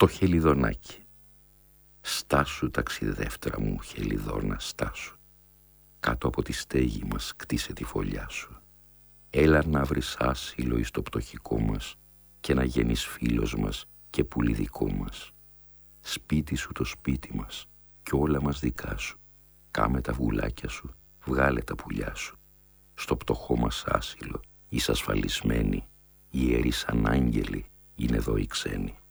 Το χελιδονάκι. Στάσου ταξιδεύτρα μου, χελιδόνα, στάσου. Κάτω από τη στέγη μας κτίσε τη φωλιά σου. Έλα να βρεις άσυλο εις το πτωχικό μας και να γίνεις φίλος μας και πουλί δικό μας. Σπίτι σου το σπίτι μας κι όλα μας δικά σου. Κάμε τα βουλάκια σου, βγάλε τα πουλιά σου. Στο πτωχό μας άσυλο είσαι ασφαλισμένοι. Οι ιερείς σαν άγγελοι είναι εδώ οι ξένοι.